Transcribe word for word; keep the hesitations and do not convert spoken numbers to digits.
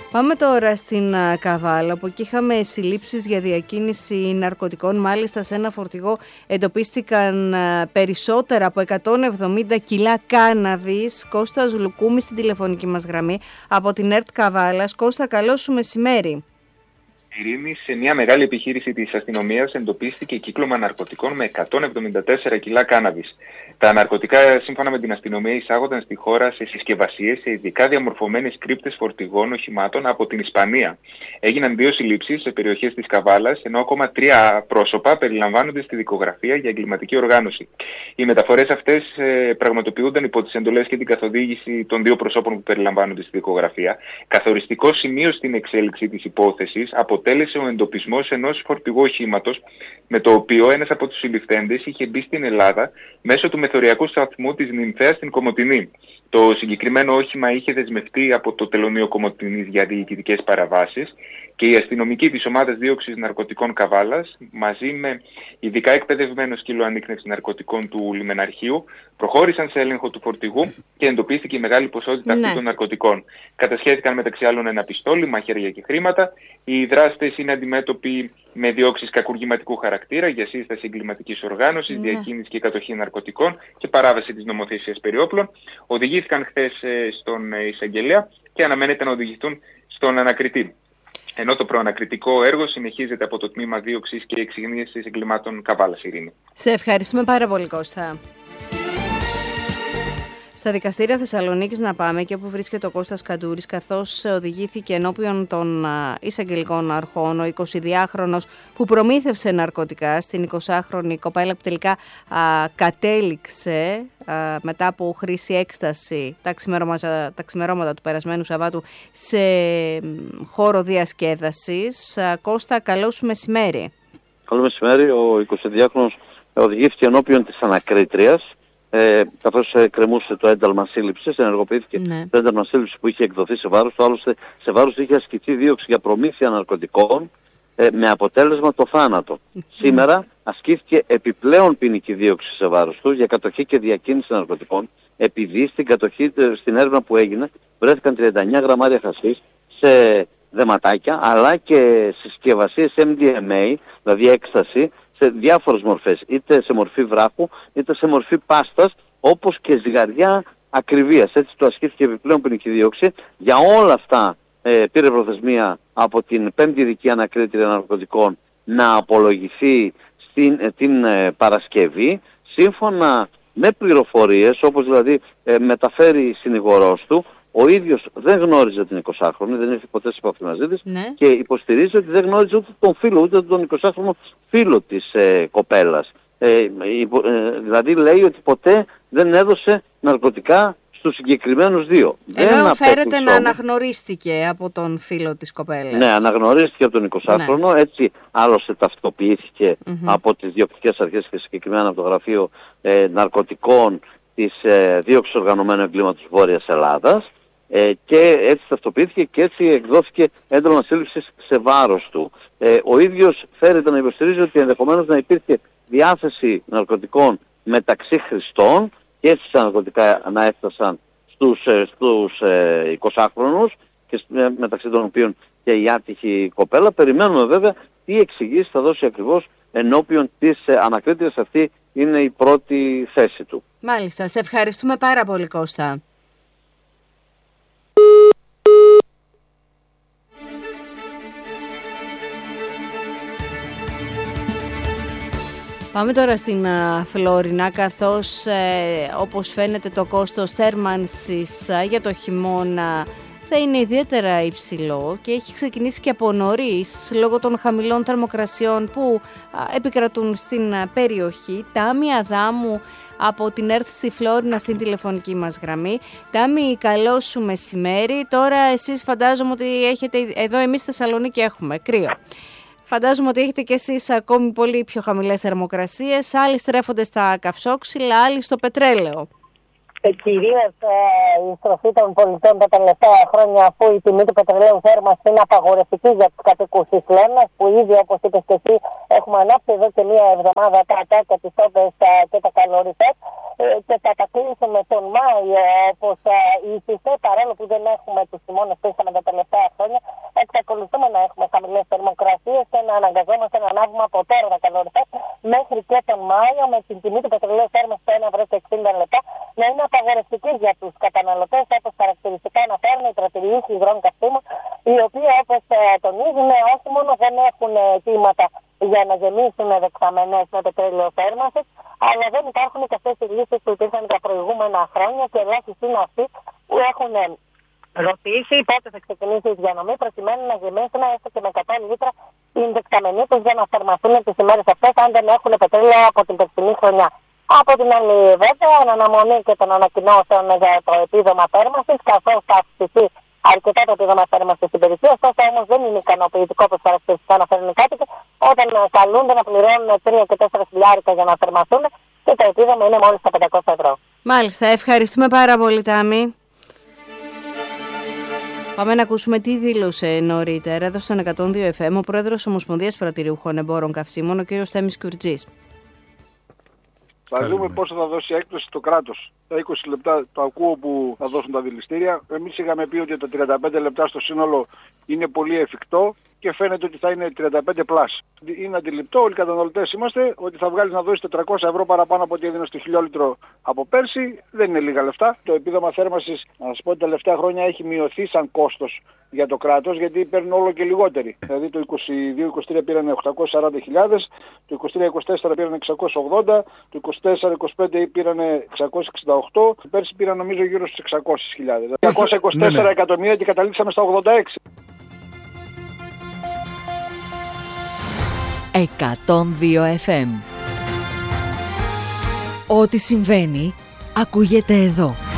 Πάμε τώρα στην Καβάλα, όπου εκεί είχαμε συλλήψεις για διακίνηση ναρκωτικών. Μάλιστα σε ένα φορτηγό εντοπίστηκαν περισσότερα από εκατόν εβδομήντα κιλά κάναβης. Κώστας Λουκούμη στην τηλεφωνική μας γραμμή από την ΕΡΤ Καβάλας. Κώστα, καλό σου μεσημέρι. Ειρήνη, σε μια μεγάλη επιχείρηση της αστυνομίας εντοπίστηκε κύκλωμα ναρκωτικών με εκατόν εβδομήντα τέσσερα κιλά κάναβης. Τα ναρκωτικά, σύμφωνα με την αστυνομία, εισάγονταν στη χώρα σε συσκευασίες σε ειδικά διαμορφωμένες κρύπτες φορτηγών οχημάτων από την Ισπανία. Έγιναν δύο συλλήψεις σε περιοχές της Καβάλας, ενώ ακόμα τρία πρόσωπα περιλαμβάνονται στη δικογραφία για εγκληματική οργάνωση. Οι μεταφορές αυτές ε, πραγματοποιούνταν υπό τις εντολές και την καθοδήγηση των δύο προσώπων που περιλαμβάνονται στη δικογραφία. Καθοριστικό σημείο στην εξέλιξη της υπόθεσης αποτέλεσε ο εντοπισμός ενός φορτηγού οχήματος, με το οποίο ένας από τους συλληφθέντες είχε μπει στην Ελλάδα μέσω του μεθοριακού σταθμού της Νυμφέας στην Κομοτηνή. Το συγκεκριμένο όχημα είχε δεσμευτεί από το τελωνείο Κομοτηνής για διοικητικές παραβάσεις και οι αστυνομικοί της ομάδας δίωξης ναρκωτικών Καβάλας, μαζί με ειδικά εκπαιδευμένο σκύλο ανίκνευσης ναρκωτικών του λιμεναρχείου, προχώρησαν σε έλεγχο του φορτηγού και εντοπίστηκε η μεγάλη ποσότητα ναι. αυτών των ναρκωτικών. Κατασχέθηκαν μεταξύ άλλων ένα πιστόλι, μαχαίρια και χρήματα. Οι δράστες είναι αντιμέτωποι με διώξεις κακουργηματικού χαρακτήρα για σύσταση εγκληματικής οργάνωσης, ναι. διακίνηση και κατοχή ναρκωτικών και παράβαση της νομοθεσίας περί όπλων. Οδηγήθηκαν χθες στον εισαγγελέα και αναμένεται να οδηγηθούν στον ανακριτή. Ενώ το προανακριτικό έργο συνεχίζεται από το Τμήμα Δίωξης και Εξυγίανσης Εγκλημάτων Καβάλας, Ειρήνη. Σε ευχαριστούμε πάρα πολύ, Κώστα. Στα δικαστήρια Θεσσαλονίκης να πάμε, και όπου βρίσκεται ο Κώστας Καντούρης, καθώς οδηγήθηκε ενώπιον των εισαγγελικών αρχών ο εικοσιδυάχρονος που προμήθευσε ναρκωτικά στην εικοσάχρονη κοπέλα που τελικά α, κατέληξε α, μετά από χρήση έκσταση τα ξημερώματα, τα ξημερώματα του περασμένου Σαββάτου σε χώρο διασκέδασης. Α, Κώστα, καλό σου μεσημέρι. Καλό μεσημέρι. Ο εικοσιδυάχρονος οδηγήθηκε ενώπιον της ανακρίτριας. Ε, καθώς ε, κρεμούσε το ένταλμα σύλληψης, ενεργοποιήθηκε ναι. το ένταλμα σύλληψης που είχε εκδοθεί σε βάρος του. Άλλωστε, σε βάρος του είχε ασκηθεί δίωξη για προμήθεια ναρκωτικών ε, με αποτέλεσμα το θάνατο. Mm. Σήμερα ασκήθηκε επιπλέον ποινική δίωξη σε βάρος του για κατοχή και διακίνηση ναρκωτικών, επειδή στην κατοχή, στην έρευνα που έγινε, βρέθηκαν τριάντα εννέα γραμμάρια χασίς σε δεματάκια, αλλά και συσκευασίες εμ ντι εμ έι, δηλαδή έκσταση, σε διάφορες μορφές, είτε σε μορφή βράχου, είτε σε μορφή πάστας, όπως και ζυγαριά ακριβίας. Έτσι του ασκήθηκε επιπλέον ποινική δίωξη. Για όλα αυτά ε, πήρε προθεσμία από την πέμπτη ειδική ανακρίτρια ναρκωτικών να απολογηθεί στην, ε, την ε, Παρασκευή, σύμφωνα με πληροφορίες, όπως δηλαδή ε, μεταφέρει συνηγορός του. Ο ίδιος δεν γνώριζε την εικοσάχρονη, δεν είχε ποτέ σε επαφή μαζί της, ναι. και υποστηρίζει ότι δεν γνώριζε ούτε τον φίλο, ούτε τον εικοσάχρονο φίλο της ε, κοπέλας. Ε, ε, ε, δηλαδή λέει ότι ποτέ δεν έδωσε ναρκωτικά στους συγκεκριμένους δύο. Ενώ φέρεται να αναγνωρίστηκε από τον φίλο της κοπέλας. Ναι, αναγνωρίστηκε από τον εικοσάχρονο, ναι. έτσι άλλωστε ταυτοποιήθηκε mm-hmm. από τις διοκτικές αρχές και συγκεκριμένα από το Γραφείο ε, Ναρκωτικών της ε, Δίωξης Οργανωμένου Εγκλήματος Βόρειας Ελλάδας. Ε, και έτσι ταυτοποιήθηκε και έτσι εκδόθηκε ένταλμα σύλληψης σε βάρος του. Ε, ο ίδιος φέρεται να υποστηρίζει ότι ενδεχομένως να υπήρχε διάθεση ναρκωτικών μεταξύ χρηστών και έτσι τα ναρκωτικά να έφτασαν στους, ε, στους ε, εικοσάχρονους και ε, μεταξύ των οποίων και η άτυχη κοπέλα. Περιμένουμε βέβαια τι εξηγήσεις θα δώσει ακριβώς ενώπιον της ε, ανακρίτριας. Αυτή είναι η πρώτη θέση του. Μάλιστα. Σε ευχαριστούμε πάρα πολύ, Κώστα. Πάμε τώρα στην uh, Φλόρινα, καθώς ε, όπως φαίνεται το κόστος θέρμανσης uh, για το χειμώνα θα είναι ιδιαίτερα υψηλό και έχει ξεκινήσει και από νωρίς λόγω των χαμηλών θερμοκρασιών που uh, επικρατούν στην uh, περιοχή. Τάμι Αδάμου από την ΕΡΤ στη Φλόρινα στην τηλεφωνική μας γραμμή. Τάμι, καλό σου μεσημέρι. Τώρα εσείς φαντάζομαι ότι έχετε, εδώ εμείς στη Θεσσαλονίκη έχουμε κρύο. Φαντάζομαι ότι έχετε κι εσείς ακόμη πολύ πιο χαμηλές θερμοκρασίες. Άλλοι στρέφονται στα καυσόξυλα, άλλοι στο πετρέλαιο. Και κυρίως ε, η στροφή των πολιτών τα τελευταία χρόνια, αφού η τιμή του πετρελαίου θέρμανσης είναι απαγορευτική για τους κατοίκους της Λέμνας, που ήδη όπως είπες και εσύ έχουμε ανάψει εδώ και μία εβδομάδα τα ατάκια, τις όπες και τα καλοριφές, ε, και θα τα κλείσουμε τον Μάιο, όπως ε, η Σιφέ, παρόλο που δεν έχουμε τους χειμώνες που είχαμε τα τελευταία χρόνια, εξακολουθούμε να έχουμε χαμηλές θερμοκρασίες και να αναγκαζόμαστε να ανάβουμε από τώρα τα καλοριφές μέχρι και τον Μάιο, με την τιμή του πετρελαίου θέρμανσης στο ένα ευρώ και εξήντα λεπτά να είναι απαγορευτική για τους καταναλωτές, όπως χαρακτηριστικά αναφέρουν οι τροτιλοί υγρών καυσίμων, οι οποίοι όπως ε, τονίζουν όχι μόνο δεν έχουν αιτήματα για να γεμίσουν δεξαμενές με πετρέλαιο θέρμανσης, αλλά δεν υπάρχουν και αυτές οι λύσεις που υπήρχαν τα προηγούμενα χρόνια και ελάχιστοι είναι αυτοί που έχουν ρωτήσει πότε θα ξεκινήσει η διανομή προκειμένου να γεμίσουν έστω και με εκατό λίτρα την δεξαμενή τους για να θερμαθούν τις ημέρες αυτές, αν δεν έχουν πετρέλαιο από την περσινή χρονιά. Από την άλλη, βέβαια, εν αναμονή και των ανακοινώσεων για το επίδομα θέρμανσης, καθώς θα αυξηθεί αρκετά το επίδομα θέρμανσης στην περιοχή, ωστόσο όμως δεν είναι ικανοποιητικό όπως χαρακτηριστικά αναφέρουν οι κάτοικοι, όταν καλούνται να πληρώνουν τρία και τέσσερα χιλιάρικα για να θερμαθούν και το επίδομα είναι μόλις τα πεντακόσια ευρώ. Μάλιστα, ευχαριστούμε πάρα πολύ, Τάμι. Πάμε να ακούσουμε τι δήλωσε νωρίτερα εδώ στον εκατόν δύο εφ εμ ο πρόεδρος Ομοσπονδίας Πρατηριούχων Εμπόρων Καυσίμων, ο κ. Θέμης Κουρτζής. Θα δούμε πόσο θα δώσει έκπτωση το κράτος. Τα είκοσι λεπτά το ακούω που θα δώσουν τα δηληστήρια. Εμείς είχαμε πει ότι τα τριάντα πέντε λεπτά στο σύνολο είναι πολύ εφικτό και φαίνεται ότι θα είναι τριάντα πέντε πλάς. Είναι αντιληπτό, όλοι οι καταναλωτές είμαστε, ότι θα βγάλεις να δώσεις τετρακόσια ευρώ παραπάνω από ό,τι έδινε στο χιλιόλιτρο από πέρσι. Δεν είναι λίγα λεφτά. Το επίδομα θέρμανσης, να σας πω, τα τελευταία χρόνια έχει μειωθεί σαν κόστος για το κράτος, γιατί παίρνουν όλο και λιγότεροι. Δηλαδή το είκοσι δύο είκοσι τρία πήραν οκτακόσιες σαράντα χιλιάδες, το είκοσι τρία είκοσι τέσσερα πήραν εξακόσιες ογδόντα, το είκοσι τέσσερα είκοσι πέντε πήραν εξακόσιες εξήντα οκτώ, πέρσι πήραν νομίζω γύρω στους εξακόσιες χιλιάδες. διακόσια είκοσι τέσσερα ναι, ναι. εκατομμύρια και καταλήξαμε στα ογδόντα έξι. εκατόν δύο εφ εμ. Ό,τι συμβαίνει ακούγεται εδώ.